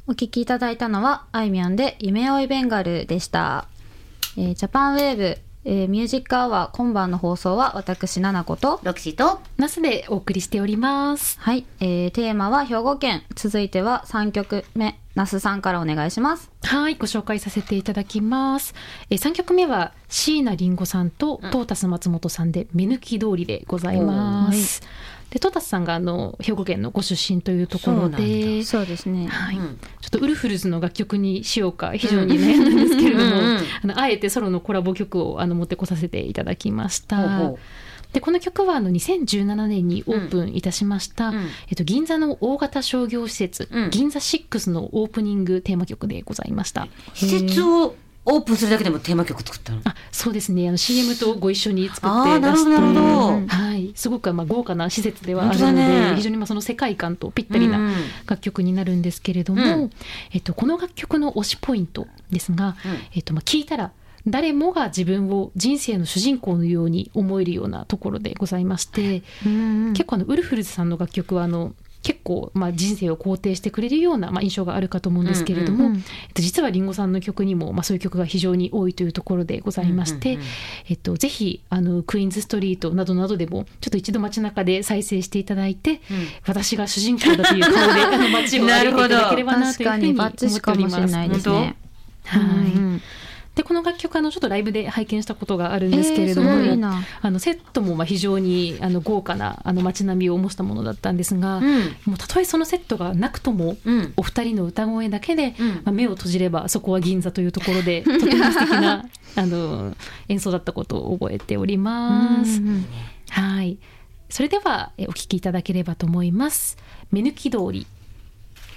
お聴きいただいたのはあいみょんで夢追いベンガルでした。ジャパンウェーブ、ミュージックアワー今晩の放送は私ななことロキシとナスでお送りしております。 はい、テーマは兵庫県。続いては3曲目、那須さんからお願いします。 はい、ご紹介させていただきます。3曲目は椎名林檎さんとトータス松本さんで目抜き通りでございます。でトータスさんが兵庫県のご出身というところで、 そうですね、 はい、ちょっとウルフルズの楽曲にしようか非常に悩んだんですけれども、あえてソロのコラボ曲を持ってこさせていただきました。でこの曲は2017年にオープンいたしました、銀座の大型商業施設、銀座6のオープニングテーマ曲でございました。 施設をオープンするだけでもテーマ曲作ったの？ そうですね、CM とご一緒に作って出して、はい、すごく豪華な施設ではあるので、非常にその世界観とぴったりな楽曲になるんですけれども、この楽曲の推しポイントですが、聴いたら誰もが自分を人生の主人公のように思えるようなところでございまして、結構ウルフルズさんの楽曲は結構人生を肯定してくれるような印象があるかと思うんですけれども、実はりんごさんの曲にもそういう曲が非常に多いというところでございまして、ぜひクイーンズストリートなどなどでもちょっと一度街中で再生していただいて、私が主人公だという顔で街を歩いていただければなというふうに思っております。でこの楽曲ちょっとライブで拝見したことがあるんですけれども、セットも非常に豪華な街並みを模したものだったんですが、もうたとえそのセットがなくとも、お二人の歌声だけで、目を閉じればそこは銀座というところでとても素敵な演奏だったことを覚えております。はい、それではお聴きいただければと思います。目抜き通り。